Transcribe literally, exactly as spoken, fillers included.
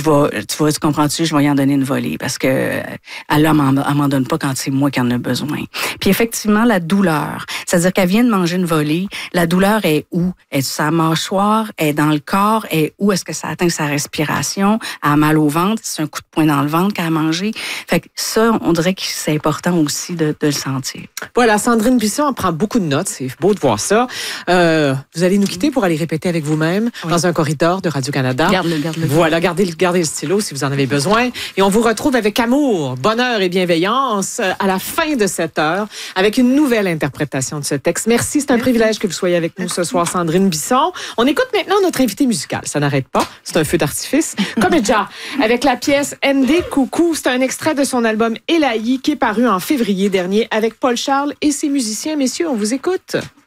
je vais, tu vois, tu comprends-tu, je vais y en donner une volée parce que elle, elle m'en, elle m'en donne pas quand c'est moi qui en ai besoin. Puis effectivement, la douleur, c'est-à-dire qu'elle vient de manger une volée, la douleur est où? Est sur sa mâchoire? Est dans le corps? Est où est-ce que ça atteint sa respiration? Elle a mal au ventre? C'est un coup de poing dans le ventre qu'elle a mangé? Fait que ça, on dirait que c'est important aussi de, de le sentir. Voilà, Sandrine Bisson en prend beaucoup de notes. C'est beau de voir ça. Euh, vous allez nous quitter pour aller répéter avec vous-même oui. dans un corridor de Radio-Canada. Garde-le, garde-le. Voilà, gardez, gardez le stylo si vous en avez besoin. Et on vous retrouve avec amour, bonheur et bienveillance à la fin de cette heure avec une nouvelle interprétation de ce texte. Merci, c'est un Merci. privilège que vous soyez avec nous ce soir, Sandrine Bisson. On écoute maintenant notre invité musical. Ça n'arrête pas. C'est un feu d'artifice. Comédia, avec la pièce N D Coucou. C'est un extrait de son album Élaïe qui est paru en février dernier avec Paul Charles et ses musiciens. Messieurs, on vous écoute.